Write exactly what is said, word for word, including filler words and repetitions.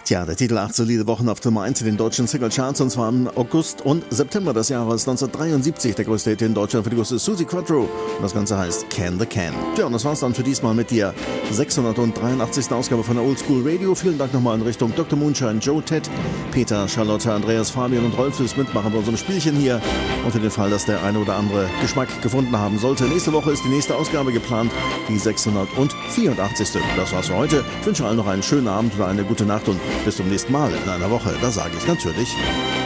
Tja, der Titel acht solide Wochen auf Nummer eins in den deutschen Singlecharts, und zwar im August und September des Jahres neunzehnhundertdreiundsiebzig. Der größte Hit in Deutschland für die große Suzi Quatro. Und das Ganze heißt Can the Can. Tja, und das war's dann für diesmal mit der sechshundertdreiundachtzigsten Ausgabe von der Oldschool Radio. Vielen Dank nochmal in Richtung Doktor Moonshine, Joe, Ted, Peter, Charlotte, Andreas, Fabian und Rolf fürs Mitmachen bei unserem Spielchen hier. Und für den Fall, dass der eine oder andere Geschmack gefunden haben sollte, nächste Woche ist die nächste Ausgabe geplant, die sechshundertvierundachtzigste. Das war's für heute. Ich wünsche allen noch einen schönen Abend oder eine gute Nacht und bis zum nächsten Mal in einer Woche. Da sage ich natürlich